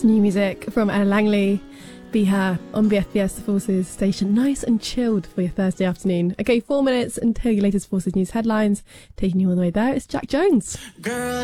new music from Ella Langley. Be Her on BFBS, the Forces station. Nice and chilled for your Thursday afternoon. Okay, 4 minutes until your latest Forces news headlines. Taking you all the way there, it's Jack Jones. Girl.